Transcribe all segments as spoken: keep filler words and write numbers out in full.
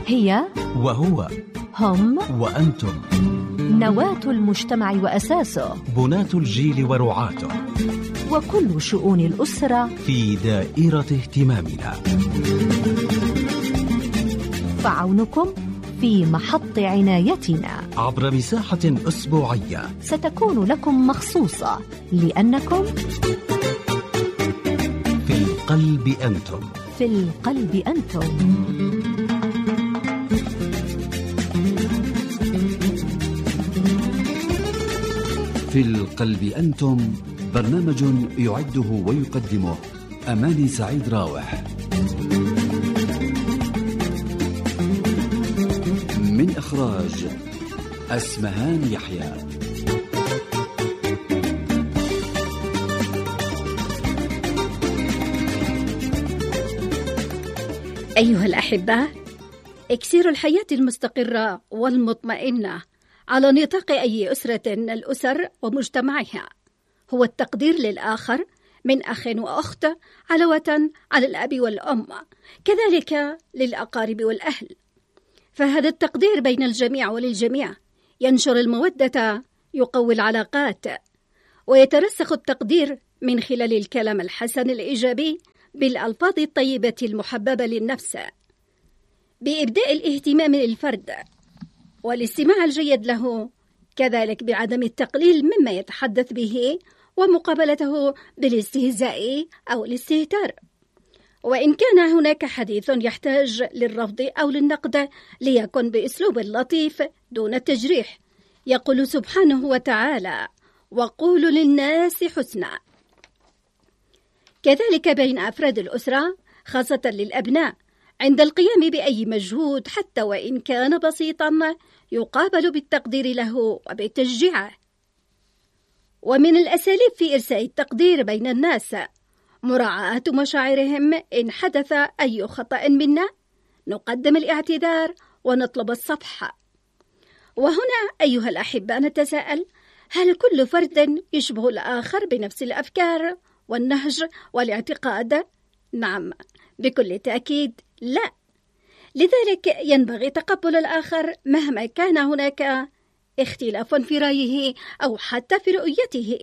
هي وهو هم وأنتم، نواة المجتمع وأساسه، بناة الجيل ورعاته، وكل شؤون الأسرة في دائرة اهتمامنا. فعونكم في محط عنايتنا عبر مساحة أسبوعية ستكون لكم مخصوصة، لأنكم في القلب أنتم. في القلب أنتم. في القلب أنتم، برنامج يعده ويقدمه أماني سعيد راوح، من إخراج أسمهان يحيى. أيها الأحبة، إكسير الحياة المستقرة والمطمئنة على نطاق أي أسرة من الأسر ومجتمعها هو التقدير للآخر من أخ وأخت، علاوة على الأب والأم، كذلك للأقارب والأهل. فهذا التقدير بين الجميع وللجميع ينشر المودة، يقوي العلاقات، ويترسخ التقدير من خلال الكلام الحسن الإيجابي بالألفاظ الطيبة المحببة للنفس، بإبداء الاهتمام للفرد والاستماع الجيد له، كذلك بعدم التقليل مما يتحدث به ومقابلته بالاستهزاء أو الاستهتار. وإن كان هناك حديث يحتاج للرفض أو للنقد، ليكن بأسلوب لطيف دون التجريح. يقول سبحانه وتعالى: وقولوا للناس حسنا. كذلك بين أفراد الأسرة، خاصة للأبناء، عند القيام بأي مجهود حتى وإن كان بسيطا، يقابل بالتقدير له وبالتشجيع. ومن الأساليب في إرساء التقدير بين الناس مراعاة مشاعرهم. إن حدث أي خطأ منا نقدم الاعتذار ونطلب الصفح. وهنا أيها الأحبة نتساءل: هل كل فرد يشبه الآخر بنفس الأفكار والنهج والاعتقاد؟ نعم، بكل تأكيد لا. لذلك ينبغي تقبل الآخر مهما كان هناك اختلاف في رأيه أو حتى في رؤيته،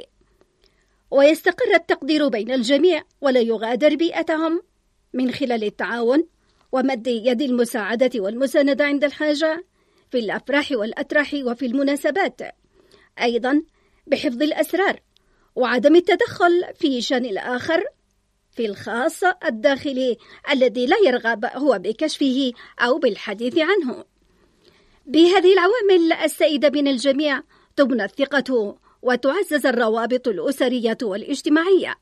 ويستقر التقدير بين الجميع ولا يغادر بيئتهم من خلال التعاون ومد يد المساعدة والمساندة عند الحاجة، في الأفراح والأتراح وفي المناسبات، أيضا بحفظ الأسرار وعدم التدخل في شأن الآخر في الخاص الداخلي الذي لا يرغب هو بكشفه أو بالحديث عنه. بهذه العوامل السائدة بين الجميع تبنى الثقة وتعزز الروابط الأسرية والاجتماعية.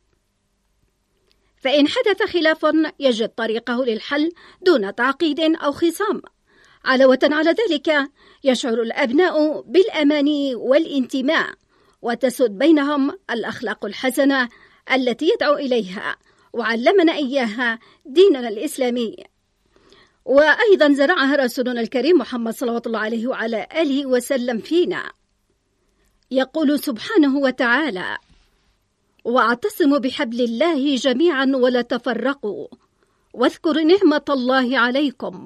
فإن حدث خلاف يجد طريقه للحل دون تعقيد أو خصام. علاوة على ذلك يشعر الأبناء بالأمان والانتماء، وتسود بينهم الأخلاق الحسنة التي يدعو إليها وعلمنا إياها ديننا الإسلامي، وأيضا زرعها رسولنا الكريم محمد صلى الله عليه وعلى آله وسلم فينا. يقول سبحانه وتعالى: واعتصموا بحبل الله جميعا ولا تفرقوا واذكروا نعمة الله عليكم.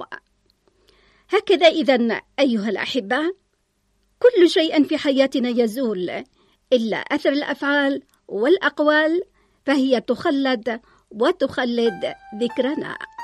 هكذا إذن أيها الأحبة، كل شيء في حياتنا يزول إلا أثر الأفعال والأقوال، فهي تخلد وتخلد ذكرنا.